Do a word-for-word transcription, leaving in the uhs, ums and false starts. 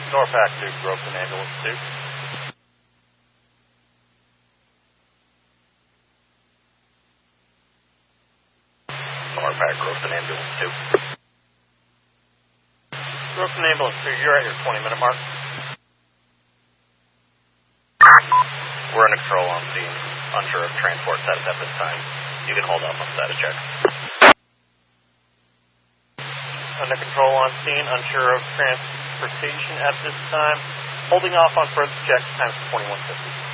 Norpac to Groveton Ambulance two. Norpac, Groveton Ambulance two. Groveton Ambulance two, you're at your twenty minute mark. We're in control on scene. Unsure of transport status at this time. You can hold off on status check. Under control on scene. Unsure of transportation at this time. Holding off on further checks. Times twenty-one fifty.